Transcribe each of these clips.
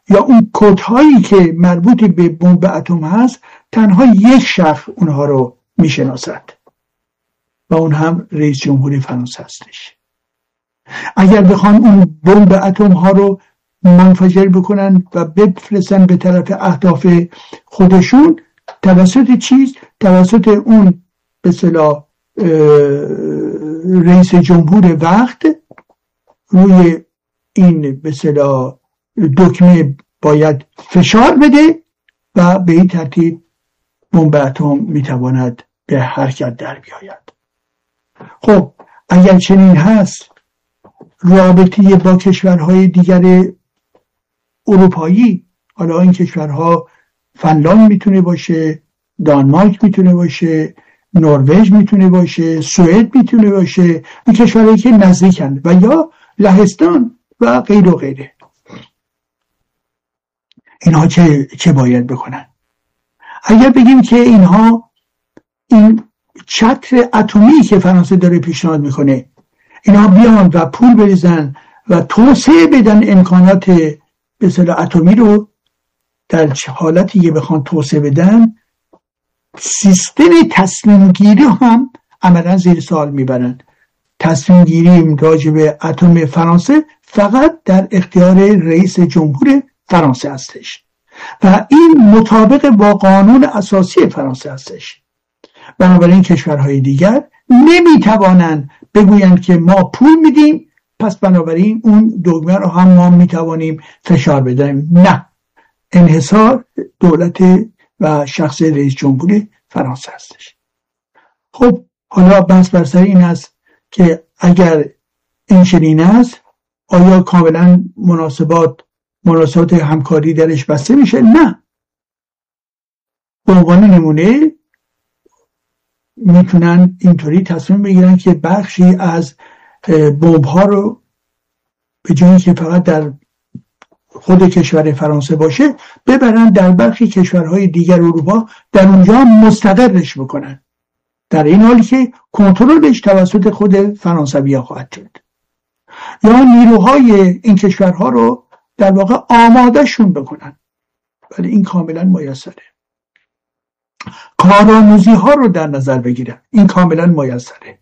یا اون کدهایی که مربوط به بمب اتم هست تنها یک شخص اونها رو میشناسد و اون هم رئیس جمهور فرانسه هستش. اگر بخوان اون بمب اتم ها رو منفجر بکنن و بفرستن به طرف اهداف خودشون، توسط چیز؟ توسط اون به اصطلاح رئیس جمهور وقت روی این به اصطلاح دکمه باید فشار بده و به این ترتیب بمب اتم میتواند به حرکت در بیاید. خب اگر چنین هست، رابطه با کشورهای دیگر اروپایی، حالا این کشورها فنلاند میتونه باشه، دانمارک میتونه باشه، نروژ میتونه باشه، سوئد میتونه باشه، این کشورهایی که نزدیکن، و یا لهستان و غیر و غیره، اینها چه باید بکنن؟ اگر بگیم که اینها این چتر اتمی که فرانسه داره پیشنهاد میکنه، اینها بیان و پول بریزن و توسعه بدن امکانات به اصطلاح اتمی رو، در حالتی که بخوان توسعه بدن، سیستم تصمیم گیری هم عملا زیر سوال میبرن. تصمیم گیری راجع به اتم فرانسه فقط در اختیار رئیس جمهور فرانسه هستش و این مطابق با قانون اساسی فرانسه هستش. بنابراین کشورهای دیگر نمیتوانند بگویند که ما پول میدیم پس بنابراین اون دگمه رو هم ما میتوانیم فشار بدیم. نه، انحصار دولت و شخص رئیس جمهور فرانسه هستش. خب حالا بحث بر سر این است که اگر این چنین است، آیا کاملا مناسبات همکاری درش بسته میشه؟ نه. به عنوان نمونه میتونن اینطوری تصمیم بگیرن که بخشی از بمب ها رو به جایی که فقط در خود کشور فرانسه باشه ببرن در برخی کشورهای دیگر اروپا، در اونجا مستقرش بکنن، در این حالی که کنترلش توسط خود فرانسوی‌ها خواهد شد. یا نیروهای این کشورها رو در واقع آمادهشون بکنن، ولی این کاملا میسره. کارآموزی ها رو در نظر بگیرن، این کاملا میسره.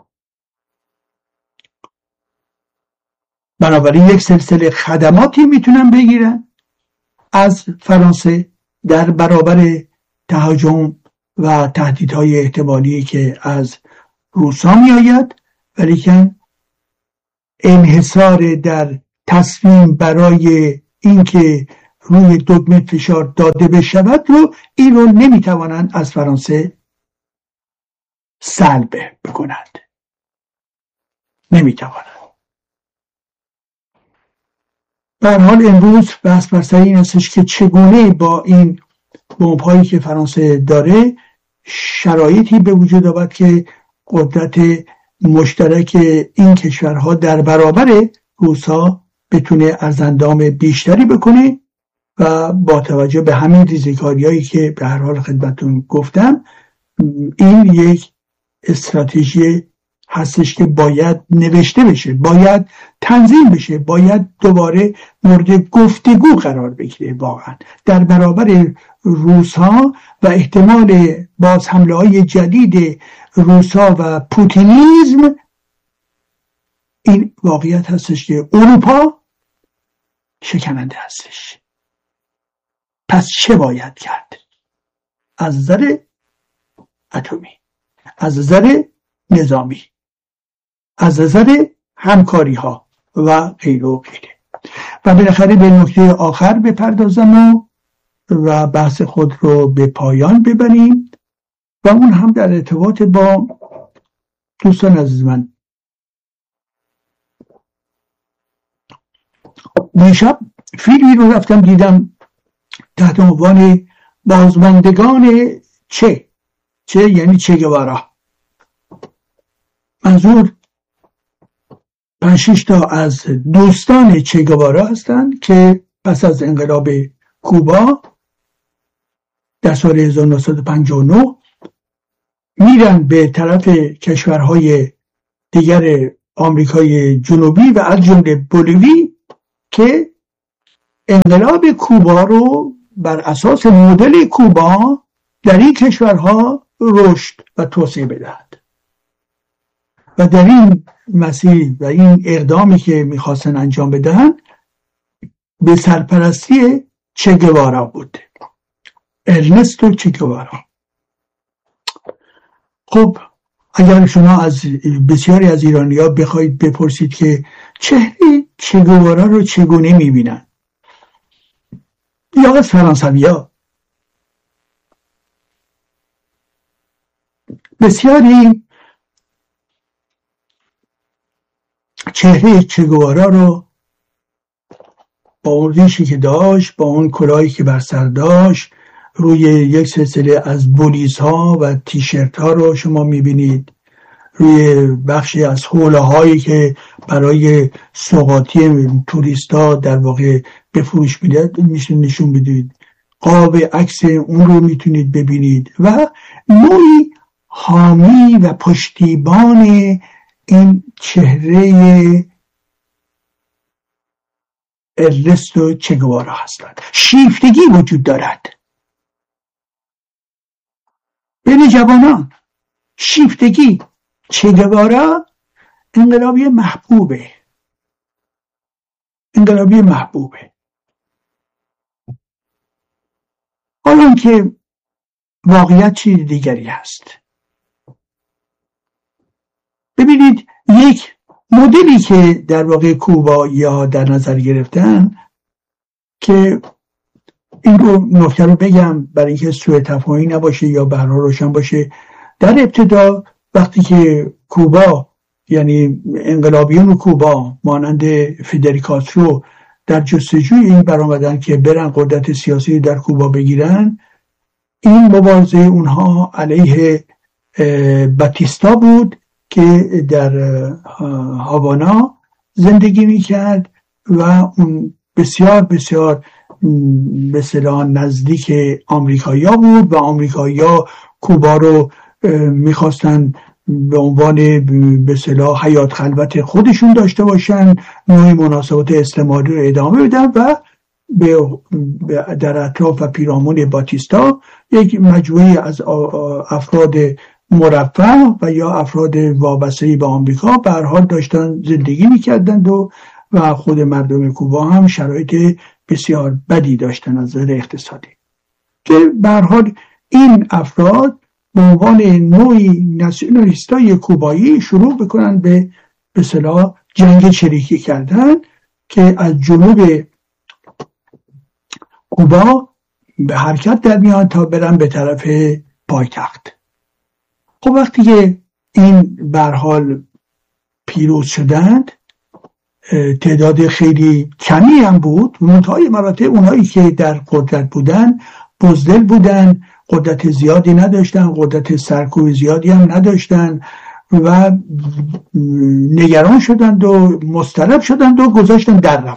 بنابراین یک سلسله خدماتی میتونن بگیرن از فرانسه در برابر تهاجم و تهدیدهای احتمالی که از روسا می آید، ولیکن انحصار در تصمیم برای اینکه روی دگمه فشار داده بشود رو، این رو نمیتوانند از فرانسه سلب بکنند، نمیتوانند. به هر حال امروز بحث بر سر این استش که چگونه با این بمب‌هایی که فرانسه داره شرایطی به وجود آورد که قدرت مشترک این کشورها در برابر روسا بتونه ارزاندام بیشتری بکنه و با توجه به همین ریزکاریایی که به هر حال خدمتتون گفتم، این یک استراتژی هستش که باید نوشته بشه، باید تنظیم بشه، باید دوباره مورد گفتگو قرار بگیره واقعا در برابر روس‌ها و احتمال باز حمله های جدید روس‌ها و پوتینیزم. این واقعیت هستش که اروپا شکننده هستش. پس چه باید کرد؟ از نظر اتمی، از نظر نظامی، از نظر همکاری ها و غیره و غیره. و بالاخره به نکته آخر بپردازم و بحث خود رو به پایان ببریم و اون هم در ارتباط با دوستان عزیز من. دیشب فیلمی رو رفتم دیدم تحت عنوان بازماندگان چه یعنی چه گوارا. منظور 5-6 تا از دوستان چه گوارا هستند که پس از انقلاب کوبا در سال 1959 میرن به طرف کشورهای دیگر آمریکای جنوبی و از جمله بولیوی که انقلاب کوبا رو بر اساس مدل کوبا در این کشورها رشد و توسعه بدهد و در این مسیر و این اقدامی که میخواستن انجام بدن به سرپرستی چه گوارا بود، ارنستو چه گوارا. خب اگر شما از بسیاری از ایرانی‌ها بخواید بپرسید که چهره چه گوارا رو چگونه میبینن، یا از فرانسوی‌ها، بسیاری چهره چه گوارا رو با اون ریشی که داشت، با اون کلاهی که بر سر داشت، روی یک سلسله از بولیز ها و تیشرت ها رو شما میبینید، روی بخشی از حوله هایی که برای سوغاتی توریست ها در واقع به فروش میشه نشون بدید، قاب عکس اون رو میتونید ببینید و نوعی حامی و پشتیبان این چهره ارنستو چه گوارا هستند. شیفتگی وجود دارد بین جوانان، شیفتگی. چه گوارا انقلابی محبوبه، انقلابی محبوبه. حالا که واقعیت چیز دیگری هست. ببینید یک مدلی که در واقع کوبا یا در نظر گرفتن، که این رو نکته رو بگم برای اینکه سوء تفاهمی نباشه یا به هر حال روشن باشه. در ابتدا وقتی که کوبا، یعنی انقلابیون کوبا مانند فیدل کاسترو در جستجوی این برآمدن که برن قدرت سیاسی در کوبا بگیرن، این مبارزه اونها علیه باتیستا بود که در هاوانا زندگی میکرد و اون بسیار بسیار به اصطلاح نزدیک آمریکایی‌ها بود و آمریکایی‌ها کوبا رو میخواستن به عنوان به اصطلاح حیات خلوت خودشون داشته باشن، نوعی مناسبات استعماری رو ادامه بدن و در اطراف و پیرامون باتیستا یک مجموعه از افراد مرفه و یا افراد وابسته به آمریکا به هر حال داشتن زندگی میکردند و خود مردم کوبا هم شرایط بسیار بدی داشتن از نظر اقتصادی، که به هر حال این افراد به عنوان نوعی ناسیونالیستای کوبایی شروع بکنن به اصطلاح جنگ چریکی کردن که از جنوب کوبا به حرکت در میان تا برن به طرف پایتخت. خب وقتی که این به هر حال پیروز شدند، تعداد خیلی کمی هم بود، منتهای مراتب اونهایی که در قدرت بودن بزدل بودن، قدرت زیادی نداشتن، قدرت سرکوب زیادی هم نداشتن و نگران شدند و مضطرب شدند و گذاشتن در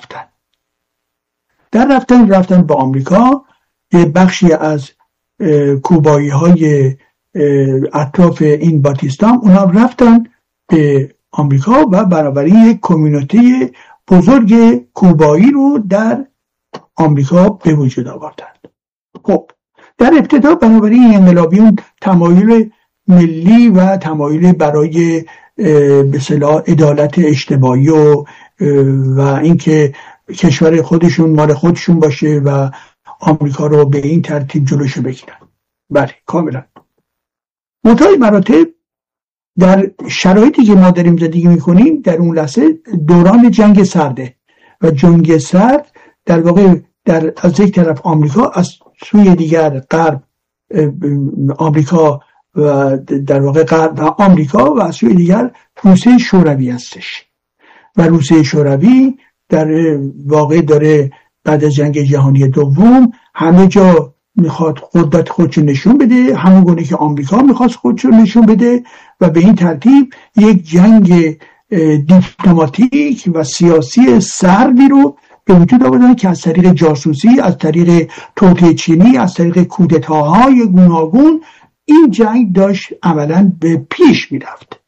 رفتن به آمریکا. یه بخشی از کوبایی های اطراف این باتیستا اونا رفتن به آمریکا و بنابراین یک کمیونیته بزرگ کوبایی رو در آمریکا به وجود آوردند. خب در ابتدا بنابراین انقلابیون تمایل ملی و تمایل برای به اصطلاح عدالت اجتماعی و اینکه کشور خودشون مال خودشون باشه و آمریکا رو به این ترتیب جلوشو بگیرن. بله کاملا. منتهای مراتب در شرایطی که ما داریم زندگی میکنیم در اون لحظه دوران جنگ سرده و جنگ سرد در واقع از یک طرف آمریکا، از سوی دیگر غرب آمریکا و در واقع غرب و آمریکا و از سوی دیگر روسیه شوروی هستش و روسیه شوروی در واقع داره بعد از جنگ جهانی دوم همه جا میخواد قدرت خودشو نشون بده، همون گونه که آمریکا میخواد خودشو نشون بده و به این ترتیب یک جنگ دیپلماتیک و سیاسی سردی رو به وجود آوردن که از طریق جاسوسی، از طریق توطئه چینی، از طریق کودتاهای گوناگون این جنگ داشت عملاً به پیش میرفت.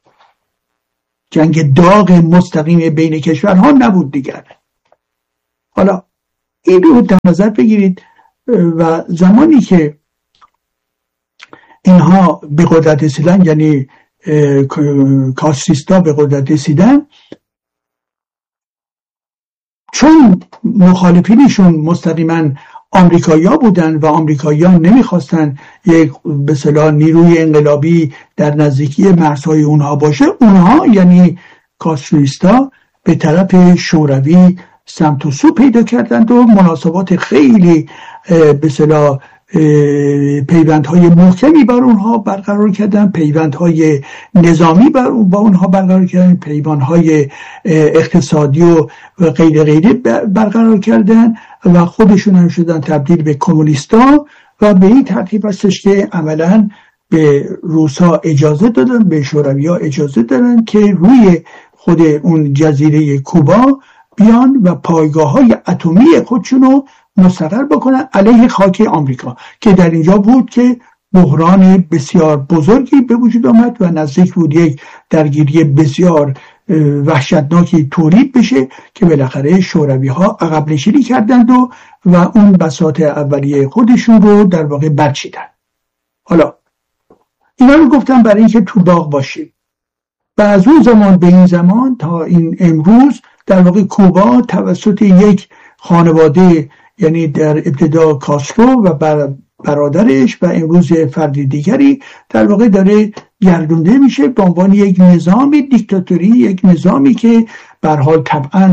جنگ داغ مستقیم بین کشورها نبود دیگر. حالا این رو در نظر بگیرید و زمانی که اینها به قدرت رسیدن، یعنی کاستریستا به قدرت رسیدن، چون مخالفینشون مستقیما آمریکایی‌ها بودن و آمریکایی‌ها نمیخواستن یک به اصطلاح نیروی انقلابی در نزدیکی مرزهای اونها باشه، اونها یعنی کاستریستا به طرف شوروی سمت و سو پیدا کردند و مناسبات خیلی به اصطلاح پیوندهای محکمی بر اونها برقرار کردن، پیوندهای نظامی با اونها برقرار کردن، پیوندهای اقتصادی و غیر برقرار کردن و خودشون هم شدن تبدیل به کمونیستا و به این ترتیب هستش که عملا به روسا اجازه دادن، به شوروی‌ها اجازه دادن که روی خود اون جزیره کوبا بیان و پایگاه‌های اتمی خودشونو مستقر بکنن علیه خاک آمریکا، که در اینجا بود که بحران بسیار بزرگی به وجود آمد و نزدیک بود یک درگیری بسیار وحشتناکی تولید بشه که بالاخره شوروی‌ها عقب نشینی کردند و اون بساط اولیه خودشون رو در واقع برچیدن. حالا اینا رو گفتم برای اینکه تو باغ باشیم. و از اون زمان به این زمان تا این امروز در واقع کوبا توسط یک خانواده، یعنی در ابتدا کاسترو و برادرش و امروز فرد دیگری، در واقع داره گردونده میشه به عنوان یک نظام دیکتاتوری، یک نظامی که به هر حال طبعا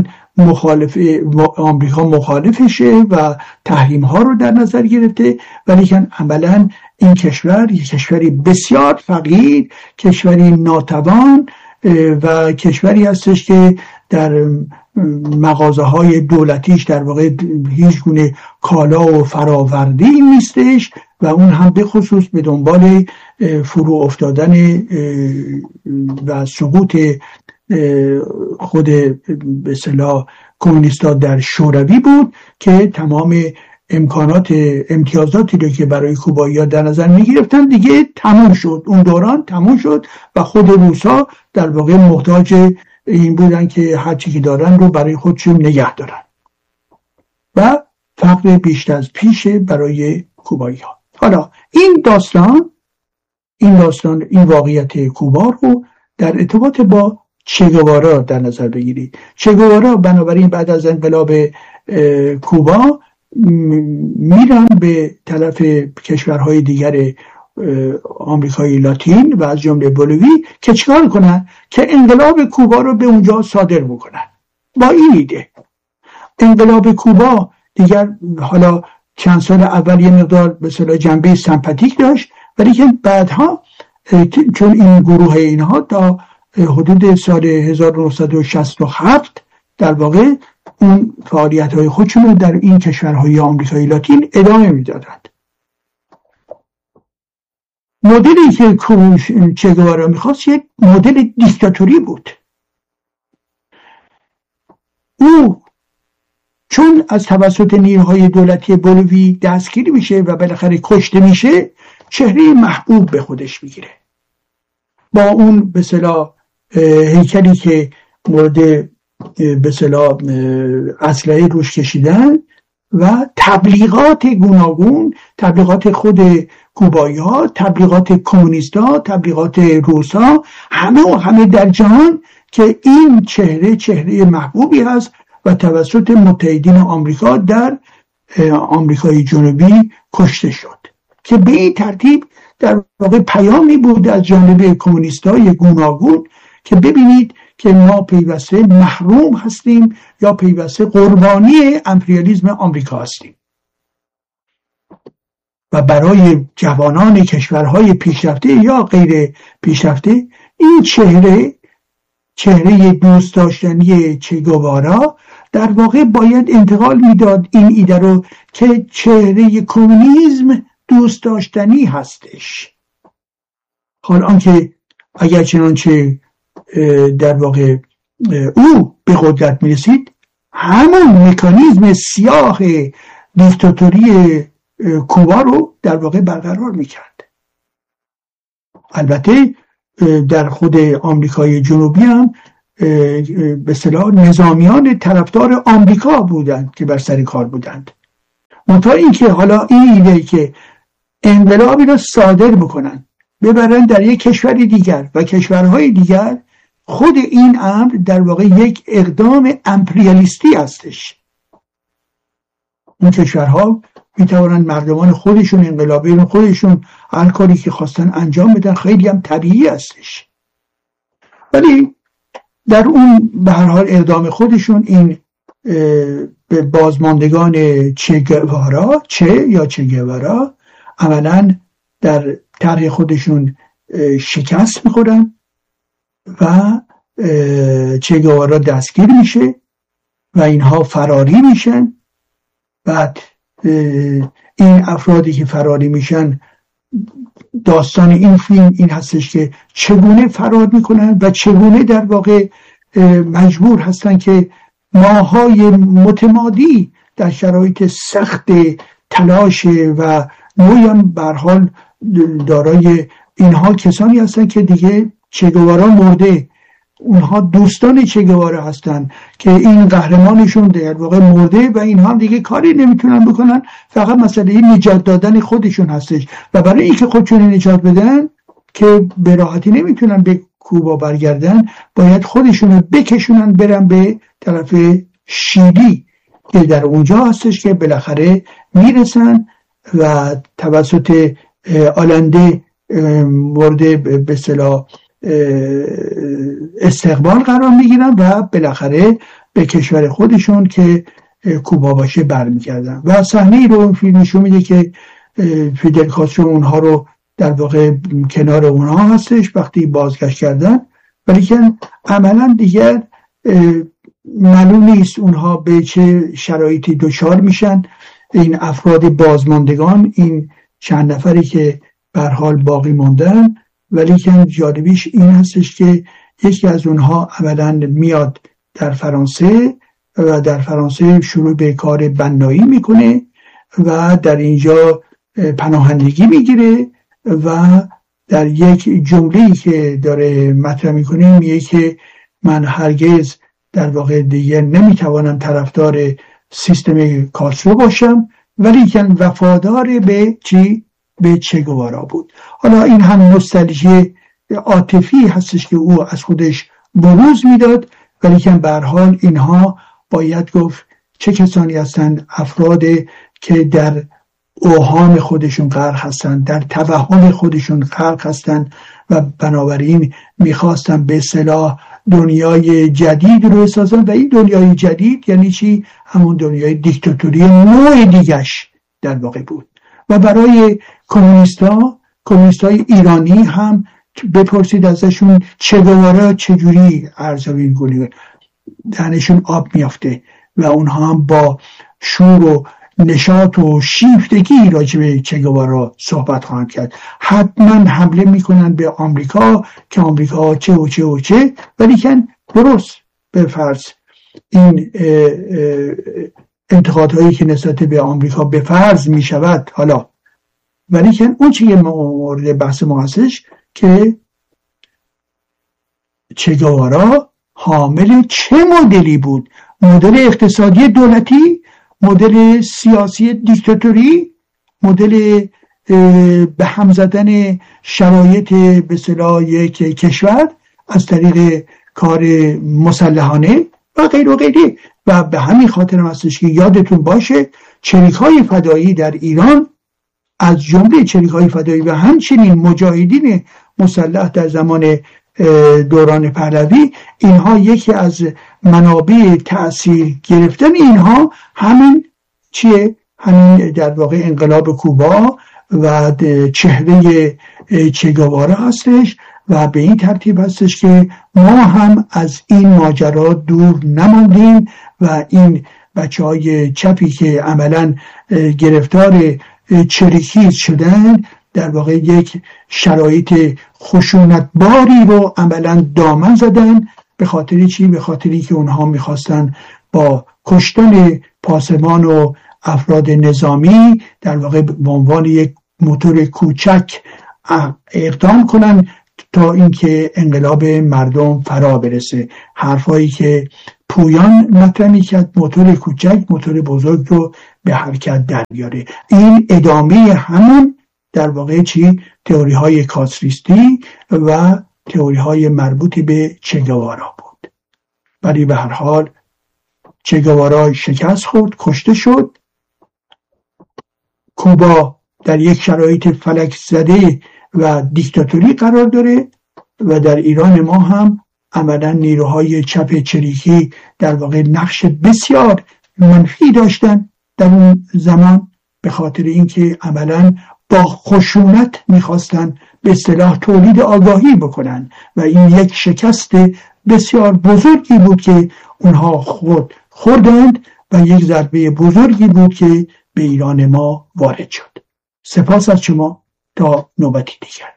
آمریکا مخالفشه و تحریم ها رو در نظر گرفته، ولیکن عملا این کشور یک کشوری بسیار فقیر، کشوری ناتوان و کشوری هستش که در مغازه های دولتیش در واقع هیچ گونه کالا و فراوردی نیستش و اون هم به خصوص به دنبال فرو افتادن و سقوط خود به اصطلاح کمونیستا در شوروی بود که تمام امکانات امتیازاتی رو که برای کوبایی‌ها در نظر می‌گرفتن دیگه تموم شد، اون دوران تموم شد و خود روسا در واقع محتاج این بودن که هر چی که دارن رو برای خودشون نگه دارن و فقر بیشتر از پیش برای کوبایی‌ها. حالا این داستان این واقعیت کوبا رو در ارتباط با چگوارا در نظر بگیرید. چگوارا بنابراین بعد از انقلاب کوبا میرن به طرف کشورهای دیگر آمریکای لاتین و از جمله بولیوی که چیکار کنن؟ که انقلاب کوبا رو به اونجا صادر بکنن. با این ایده انقلاب کوبا دیگر حالا چند سال اول یه مقدار به اصطلاح جنبه سمپاتیک داشت، ولی که بعدها چون این گروه اینها تا حدود سال 1967 در واقع اون فعالیت‌های خودشون رو در این کشورهای آمریکای لاتین ادامه میدادند. مدلی که چگوارا میخواست یک مدل دیکتاتوری بود. او چون از توسط نیروهای دولتی بولیوی دستگیر میشه و بالاخره کشته میشه، چهره محبوب به خودش میگیره با اون به اصطلاح هیکلی که مورد به اصطلاح اسلحه روش کشیدن و تبلیغات گوناگون، تبلیغات خود کوبایی‌ها، تبلیغات کمونیست‌ها، تبلیغات روس‌ها، همه در جهان که این چهره محبوبی هست و توسط متحدین آمریکا در آمریکای جنوبی کشته شد، که به این ترتیب در واقع پیامی بود از جانب کمونیست‌های گوناگون که ببینید که ما پیوسته محروم هستیم یا پیوسته قربانی امپریالیسم آمریکا هستیم و برای جوانان کشورهای پیشرفته یا غیر پیشرفته این چهره دوست داشتنی چگوارا در واقع باید انتقال میداد این ایده رو که چهره کمونیسم دوست داشتنی هستش. حال آنکه اگر چنانچه در واقع او به قدرت میرسید، همون مکانیزم سیاه دیکتاتوری کوبا رو در واقع برقرار میکرد. البته در خود آمریکای جنوبی هم به اصطلاح نظامیان طرفدار آمریکا بودند که بر سر کار بودند. منتها اینکه حالا این ایده که انقلابی را صادر بکنن ببرن در یک کشوری دیگر و کشورهای دیگر، خود این امر در واقع یک اقدام امپریالیستی هستش. اون کشورها میتوانند مردمان خودشون، انقلابیون خودشون هر کاری که خواستن انجام بدن، خیلی هم طبیعی هستش. ولی در اون به هر حال اقدام خودشون این به بازماندگان چه گوارا عملاً در طرح خودشون شکست میخورن و چه گوارا دستگیر میشه و اینها فراری میشن. بعد این افرادی که فراری میشن، داستان این فیلم این هستش که چگونه فرار میکنن و چگونه در واقع مجبور هستن که ماهای متمادی در شرایط سخت تلاش و نوعی هم به هر حال دارای اینها کسانی هستن که دیگه چه گوارا مرده، اونها دوستان چه گوارا هستن که این قهرمانشون در واقع مرده و اینها دیگه کاری نمیتونن بکنن، فقط مسئله نجات دادن خودشون هستش. و برای اینکه خودشون نجات بدن که به راحتی نمیتونن به کوبا برگردن، باید خودشون رو بکشونن برن به طرف شیلی که در اونجا هستش که بالاخره میرسن و توسط آلنده مورد به اصطلاح استقبال قرار میگیرن و بالاخره به کشور خودشون که کوبا باشه برمیگردن. و صحنه رو فیلم نشون میده که فیدل کاسترو اونها رو در واقع کنار اونها هستش وقتی بازگشت کردن، ولی که عملا دیگر معلوم نیست اونها به چه شرایطی دچار میشن. این افراد بازماندگان، این چند نفری که به هر حال باقی موندن، ولی که جالبیش این هستش که یکی از اونها عملاً میاد در فرانسه و در فرانسه شروع به کار بنایی میکنه و در اینجا پناهندگی میگیره و در یک جمله‌ای که داره مطرح میکنه میگه که من هرگز در واقع دیگه نمیتوانم طرفدار سیستم کاسترو باشم، ولی که وفادار به به چه گوارا بود. حالا این هم نوستالژی عاطفی هستش که او از خودش بروز میداد، ولی که به هر حال اینها باید گفت چه کسانی هستند، افراد که در اوهام خودشون غرق هستند، در توهم خودشون غرق هستند و بنابراین میخواستن به اصطلاح دنیای جدید رو بسازن. و این دنیای جدید یعنی چی؟ همون دنیای دیکتاتوری نوع دیگش در واقع بود. و برای کمونیستای ایرانی هم بپرسید ازشون چه گوارا چجوری ارزاوی گلی دهنشون آب میافته و اونها هم با شور و نشاط و شیفتگی راجع به چه گوارا صحبت خواهند کرد. حتما حمله میکنن به آمریکا که آمریکا چه و چه و چه، ولی که درست به فرض این انتقادهایی که نسبت به آمریکا به فرض میشود حالا، ولی که اون چیه مورد بحث ما هستش که چه گوارا حامل چه مدلی بود؟ مدل اقتصادی دولتی، مدل سیاسی دیکتاتوری، مدل به هم زدن شرایط به اصطلاح یک کشور از طریق کار مسلحانه و غیر و غیره. و به همین خاطر هم هستش که یادتون باشه چریک‌های فدایی در ایران، از جمله چریک‌های فدایی و همچنین مجاهدین مسلح در زمان دوران پهلوی، اینها یکی از منابع تأثیر گرفتن اینها همین چیه؟ همین در واقع انقلاب کوبا و چهره چه گوارا هستش. و به این ترتیب هستش که ما هم از این ماجرا دور نماندیم و این بچه‌های چپی که عملاً گرفتار چریکی شدن در واقع یک شرایط خشونتباری رو عملاً دامن زدن. به خاطر چی؟ به خاطری که اونها میخواستن با کشتن پاسبان و افراد نظامی در واقع به عنوان یک موتور کوچک اقدام کنن تا اینکه انقلاب مردم فرا برسه. حرفایی که پویان مطرح می‌کرد موتور کوچک موتور بزرگ رو به حرکت در بیاره. این ادامه همون در واقع تئوری های کاتریستی و تئوری های مربوط به چگوارا بود. ولی به هر حال چگوارا شکست خورد، کشته شد. کوبا در یک شرایط فلک زده و دیکتاتوری قرار داره و در ایران ما هم عملا نیروهای چپ چریکی در واقع نقش بسیار منفی داشتن در اون زمان، به خاطر اینکه عملا با خشونت میخواستن به اصطلاح تولید آگاهی بکنن و این یک شکست بسیار بزرگی بود که اونها خوردند و یک ضربه بزرگی بود که به ایران ما وارد شد. سپاس از شما، تا نوبتی دیگر.